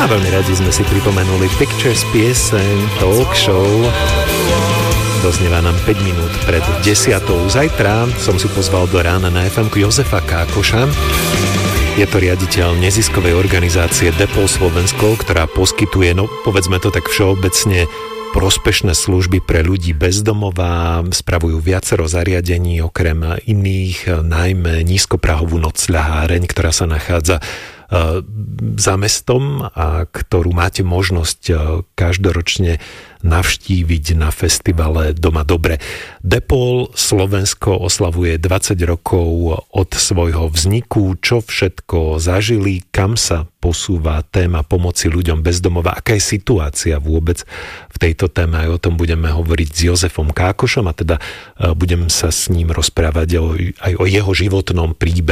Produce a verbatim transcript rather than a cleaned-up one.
A veľmi radi sme si pripomenuli Pictures pieseň Talk Show. Doznieva nám päť minút pred desiatou. Zajtra som si pozval do rána na ef emku Jozefa Kákoša. Je to riaditeľ neziskovej organizácie Depol Slovensko, ktorá poskytuje, no povedzme to tak všeobecne, prospešné služby pre ľudí bez domova, spravujú viacero zariadení, okrem iných, najmä nízkoprahovú nocľaháreň, ktorá sa nachádza za mestom a ktorú máte možnosť každoročne navštíviť na festivale Doma dobre. Depol Slovensko oslavuje dvadsať rokov od svojho vzniku. Čo všetko zažili, kam sa posúva téma pomoci ľuďom bez domova, aká je situácia vôbec v tejto téme, aj o tom budeme hovoriť s Jozefom Kákošom a teda budem sa s ním rozprávať aj o jeho životnom príbehu.